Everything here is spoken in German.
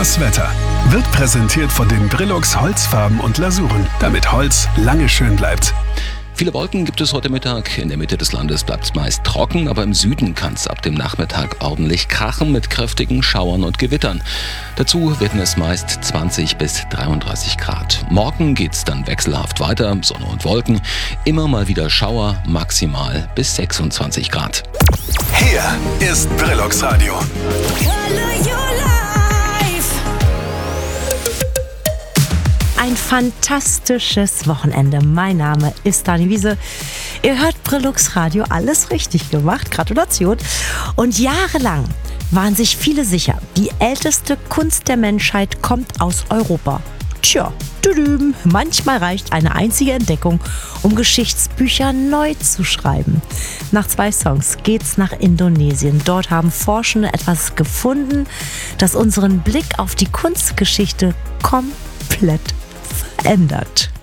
Das Wetter wird präsentiert von den Brillux Holzfarben und Lasuren, damit Holz lange schön bleibt. Viele Wolken gibt es heute Mittag. In der Mitte des Landes bleibt es meist trocken, aber im Süden kann es ab dem Nachmittag ordentlich krachen mit kräftigen Schauern und Gewittern. Dazu werden es meist 20 bis 33 Grad. Morgen geht es dann wechselhaft weiter, Sonne und Wolken. Immer mal wieder Schauer, maximal bis 26 Grad. Hier ist Brillux Radio. Ein fantastisches Wochenende. Mein Name ist Dani Wiese. Ihr hört Brillux Radio, alles richtig gemacht. Gratulation. Und jahrelang waren sich viele sicher, die älteste Kunst der Menschheit kommt aus Europa. Tja, manchmal reicht eine einzige Entdeckung, um Geschichtsbücher neu zu schreiben. Nach 2 Songs geht's nach Indonesien. Dort haben Forschende etwas gefunden, das unseren Blick auf die Kunstgeschichte komplett verändert.